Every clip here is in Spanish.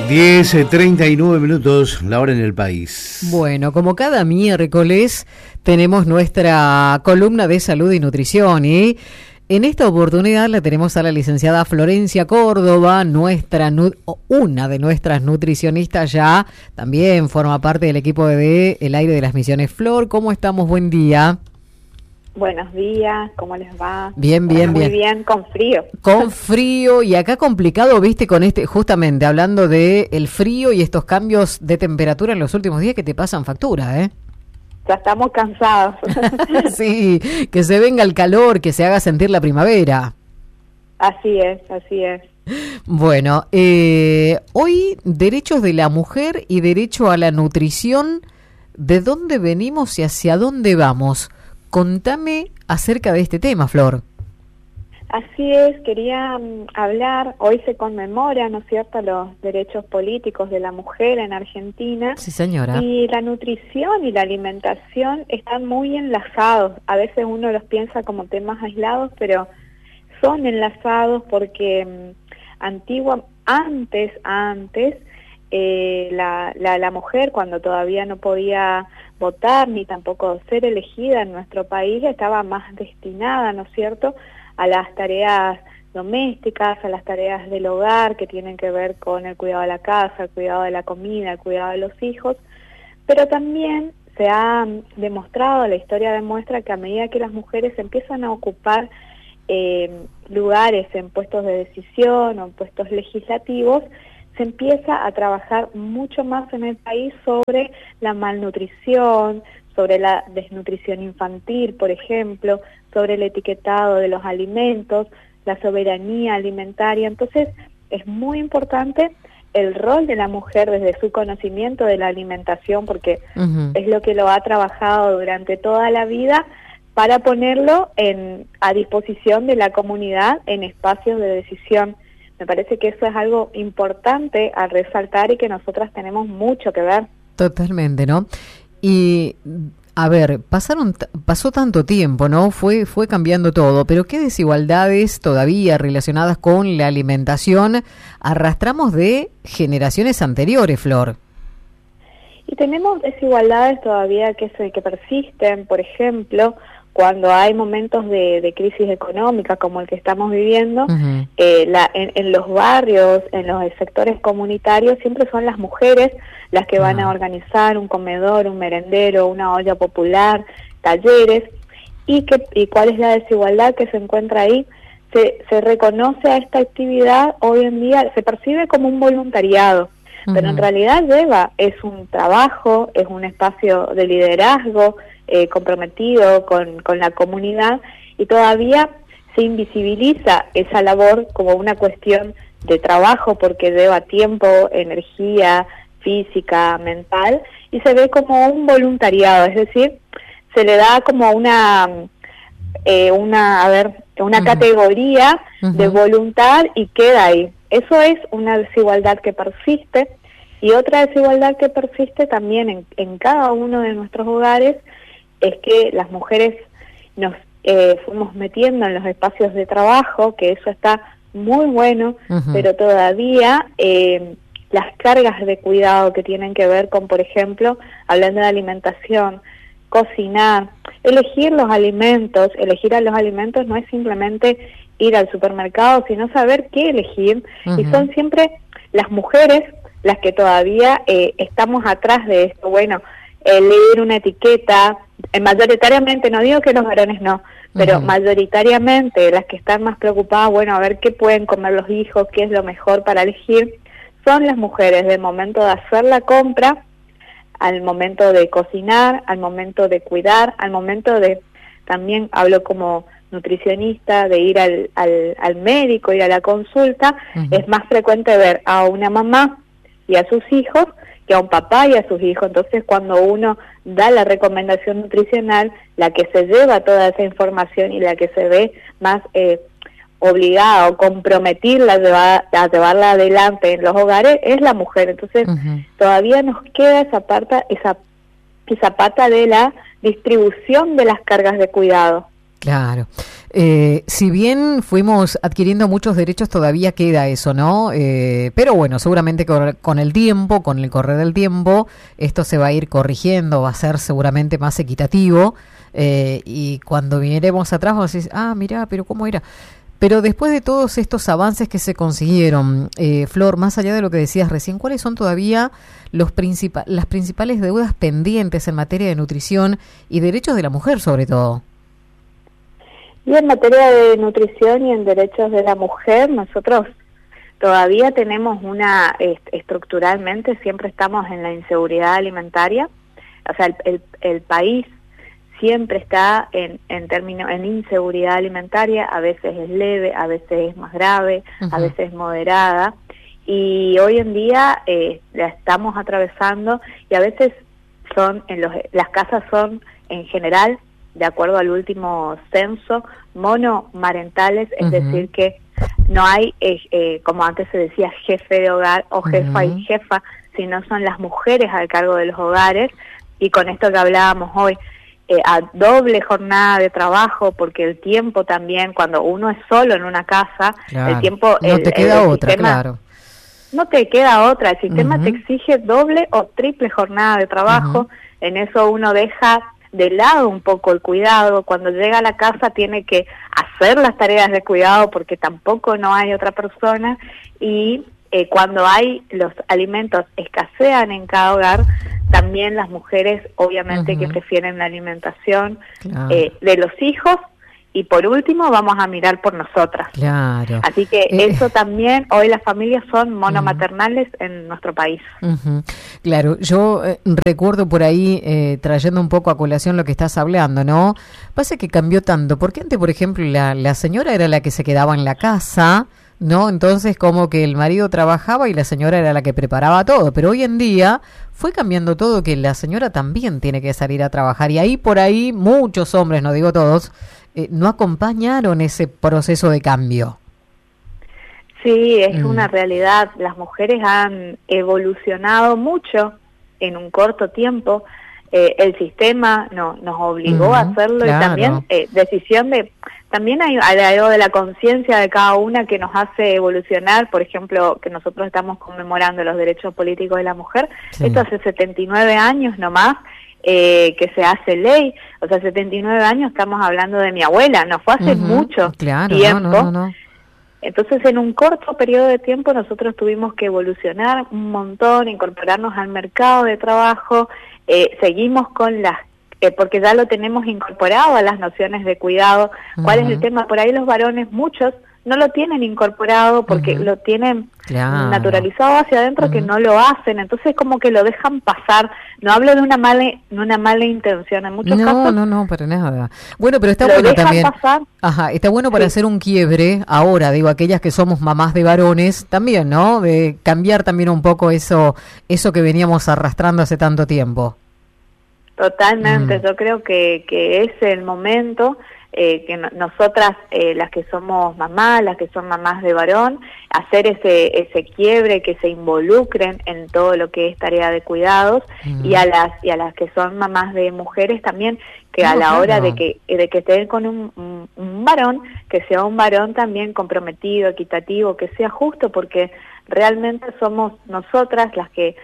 10:39, la hora en el país. Bueno, como cada miércoles tenemos nuestra columna de salud y nutrición y en esta oportunidad la tenemos a la licenciada Florencia Córdoba, una de nuestras nutricionistas ya, también forma parte del equipo de El Aire de las Misiones. Flor, ¿cómo estamos? Buen día. Buenos días, ¿cómo les va? Bien. Muy bien, con frío. Con frío y acá complicado, viste, con justamente hablando de el frío y estos cambios de temperatura en los últimos días que te pasan factura, ¿eh? Ya estamos cansados. Sí, que se venga el calor, que se haga sentir la primavera. Así es. Bueno, hoy derechos de la mujer y derecho a la nutrición, ¿de dónde venimos y hacia dónde vamos? Contame acerca de este tema, Flor. Así es, quería hablar, hoy se conmemora, ¿no es cierto?, los derechos políticos de la mujer en Argentina. Sí, señora. Y la nutrición y la alimentación están muy enlazados. A veces uno los piensa como temas aislados, pero son enlazados porque antes, la mujer, cuando todavía no podía votar ni tampoco ser elegida en nuestro país, estaba más destinada, ¿no es cierto?, a las tareas domésticas, a las tareas del hogar que tienen que ver con el cuidado de la casa, el cuidado de la comida, el cuidado de los hijos, pero también se ha demostrado, la historia demuestra que a medida que las mujeres empiezan a ocupar lugares en puestos de decisión o en puestos legislativos, se empieza a trabajar mucho más en el país sobre la malnutrición, sobre la desnutrición infantil, por ejemplo, sobre el etiquetado de los alimentos, la soberanía alimentaria. Entonces, es muy importante el rol de la mujer desde su conocimiento de la alimentación, porque es lo que lo ha trabajado durante toda la vida, para ponerlo a disposición de la comunidad en espacios de decisión. Me parece que eso es algo importante a resaltar y que nosotras tenemos mucho que ver. Totalmente, ¿no? Y, a ver, pasó tanto tiempo, ¿no? Fue cambiando todo, pero ¿qué desigualdades todavía relacionadas con la alimentación arrastramos de generaciones anteriores, Flor? Y tenemos desigualdades todavía que persisten, por ejemplo, cuando hay momentos de crisis económica como el que estamos viviendo, en los barrios, en los sectores comunitarios, siempre son las mujeres las que van a organizar un comedor, un merendero, una olla popular, talleres. ¿Y cuál es la desigualdad que se encuentra ahí? Se reconoce a esta actividad, hoy en día se percibe como un voluntariado, pero en realidad es un trabajo, es un espacio de liderazgo, comprometido con la comunidad, y todavía se invisibiliza esa labor como una cuestión de trabajo porque lleva tiempo, energía física, mental, y se ve como un voluntariado, es decir, se le da como una categoría de voluntad y queda ahí. Eso es una desigualdad que persiste, y otra desigualdad que persiste también en cada uno de nuestros hogares es que las mujeres nos fuimos metiendo en los espacios de trabajo, que eso está muy bueno, pero todavía las cargas de cuidado que tienen que ver con, por ejemplo, hablando de alimentación, cocinar, elegir a los alimentos no es simplemente ir al supermercado, sino saber qué elegir, y son siempre las mujeres las que todavía estamos atrás de esto. Bueno, leer una etiqueta, mayoritariamente, no digo que los varones no, pero mayoritariamente las que están más preocupadas, bueno, a ver qué pueden comer los hijos, qué es lo mejor para elegir, son las mujeres, del momento de hacer la compra, al momento de cocinar, al momento de cuidar, al momento de, también hablo como nutricionista, de ir al médico, ir a la consulta. Es más frecuente ver a una mamá y a sus hijos que a un papá y a sus hijos. Entonces, cuando uno da la recomendación nutricional, la que se lleva toda esa información y la que se ve más obligada o comprometida a llevarla adelante en los hogares es la mujer. Entonces, todavía nos queda esa pata de la distribución de las cargas de cuidado. Claro. Si bien fuimos adquiriendo muchos derechos, todavía queda eso, ¿no? Pero bueno, seguramente con el tiempo, con el correr del tiempo, esto se va a ir corrigiendo, va a ser seguramente más equitativo. Y cuando miremos atrás, vamos a decir, mirá, pero ¿cómo era? Pero después de todos estos avances que se consiguieron, Flor, más allá de lo que decías recién, ¿cuáles son todavía las principales deudas pendientes en materia de nutrición y derechos de la mujer, sobre todo? Y en materia de nutrición y en derechos de la mujer, nosotros todavía tenemos estructuralmente siempre estamos en la inseguridad alimentaria. O sea, el país siempre está en inseguridad alimentaria, a veces es leve, a veces es más grave, a veces es moderada, y hoy en día la estamos atravesando, y a veces las casas son en general, de acuerdo al último censo, monomarentales, es decir que no hay, como antes se decía, jefe de hogar o jefa y jefa, sino son las mujeres al cargo de los hogares, y con esto que hablábamos hoy, a doble jornada de trabajo, porque el tiempo también, cuando uno es solo en una casa, claro, el tiempo... No te queda otra, sistema, claro. No te queda otra, el sistema te exige doble o triple jornada de trabajo, en eso uno deja de lado un poco el cuidado, cuando llega a la casa tiene que hacer las tareas de cuidado porque tampoco no hay otra persona, y cuando los alimentos escasean en cada hogar, también las mujeres obviamente que prefieren la alimentación de los hijos, y por último vamos a mirar por nosotras. Claro. Así que eso también, hoy las familias son monomaternales en nuestro país. Claro, yo recuerdo por ahí, trayendo un poco a colación lo que estás hablando, ¿no? Pasa que cambió tanto, porque antes, por ejemplo, la señora era la que se quedaba en la casa, ¿no? Entonces como que el marido trabajaba y la señora era la que preparaba todo, pero hoy en día fue cambiando todo, que la señora también tiene que salir a trabajar, y ahí por ahí muchos hombres, no digo todos, no acompañaron ese proceso de cambio. Sí, es una realidad. Las mujeres han evolucionado mucho en un corto tiempo. El sistema nos obligó a hacerlo, claro. Y también decisión de... También hay algo de la conciencia de cada una que nos hace evolucionar. Por ejemplo, que nosotros estamos conmemorando los derechos políticos de la mujer. Sí. Esto hace 79 años nomás. Que se hace ley, o sea, 79 años, estamos hablando de mi abuela, no fue hace mucho tiempo. No. Entonces, en un corto periodo de tiempo nosotros tuvimos que evolucionar un montón, incorporarnos al mercado de trabajo, seguimos con porque ya lo tenemos incorporado a las nociones de cuidado. ¿Cuál es el tema? Por ahí los varones, muchos, no lo tienen incorporado porque lo tienen naturalizado hacia adentro, que no lo hacen, entonces como que lo dejan pasar. No hablo de una mala intención, en muchos casos. No, para nada. Bueno, pero está bueno también. Pasar. Está bueno para hacer un quiebre ahora, digo, aquellas que somos mamás de varones, también, ¿no? De cambiar también un poco eso que veníamos arrastrando hace tanto tiempo. Totalmente, yo creo que es el momento que nosotras, las que somos mamás, las que son mamás de varón, hacer ese quiebre, que se involucren en todo lo que es tarea de cuidados, y a las que son mamás de mujeres también, que a la hora de que estén con un varón, que sea un varón también comprometido, equitativo, que sea justo, porque realmente somos nosotras las que...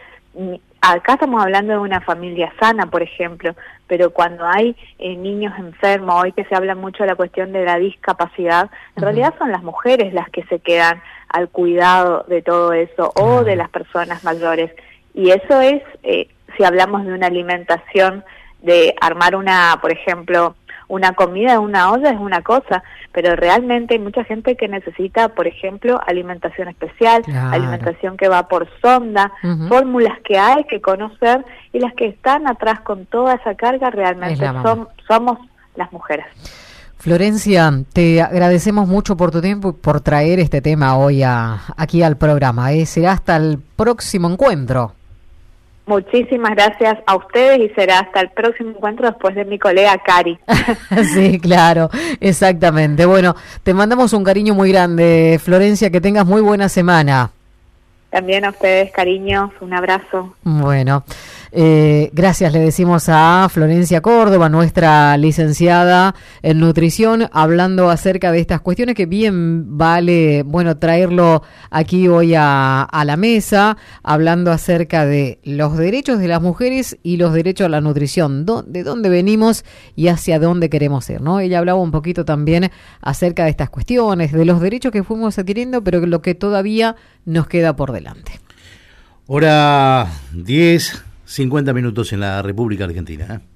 Acá estamos hablando de una familia sana, por ejemplo, pero cuando hay niños enfermos, hoy que se habla mucho de la cuestión de la discapacidad, en realidad son las mujeres las que se quedan al cuidado de todo eso, o de las personas mayores. Y eso es, si hablamos de una alimentación, de armar por ejemplo, una comida en una olla es una cosa, pero realmente hay mucha gente que necesita, por ejemplo, alimentación especial, alimentación que va por sonda, fórmulas que hay que conocer, y las que están atrás con toda esa carga realmente somos las mujeres. Florencia, te agradecemos mucho por tu tiempo y por traer este tema hoy aquí al programa. Será hasta el próximo encuentro. Muchísimas gracias a ustedes, y será hasta el próximo encuentro después de mi colega Cari. Sí, claro, exactamente. Bueno, te mandamos un cariño muy grande, Florencia, que tengas muy buena semana. También a ustedes, cariños, un abrazo. Bueno, Gracias, le decimos a Florencia Córdoba, nuestra licenciada en nutrición, hablando acerca de estas cuestiones que bien vale, bueno, traerlo aquí hoy a la mesa, hablando acerca de los derechos de las mujeres y los derechos a la nutrición, de dónde venimos y hacia dónde queremos ir, ¿no? Ella hablaba un poquito también acerca de estas cuestiones, de los derechos que fuimos adquiriendo, pero lo que todavía nos queda por delante. Hora 10:50 en la República Argentina, ¿eh?